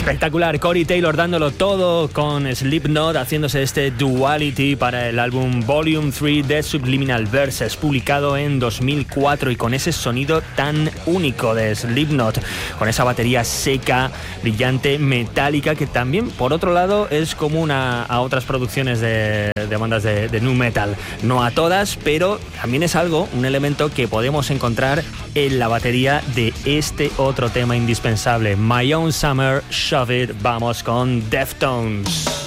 Espectacular, Corey Taylor dándolo todo con Slipknot, haciéndose este Duality para el álbum Volume 3 de Subliminal Verses, publicado en 2004, y con ese sonido tan único de Slipknot, con esa batería seca, brillante, metálica, que también, por otro lado, es común a otras producciones de bandas de nu metal. No a todas, pero también es un elemento que podemos encontrar en la batería de este otro tema indispensable, My Own Summer, Shove It. Vamos con Deftones.